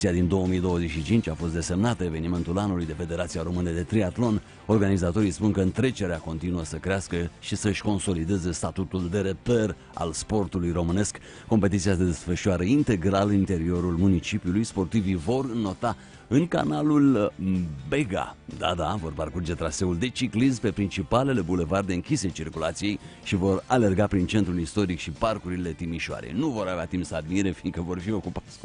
Din 2025 a fost desemnată evenimentul anului de Federația Română de Triatlon. Organizatorii spun că întrecerea continuă să crească și să-și consolideze statutul de reper al sportului românesc. Competiția se desfășoară integral în interiorul municipiului. Sportivii vor înnota în canalul Bega. Da, vor parcurge traseul de ciclism pe principalele bulevarde închise circulației și vor alerga prin centrul istoric și parcurile Timișoarei. Nu vor avea timp să admire, fiindcă vor fi ocupați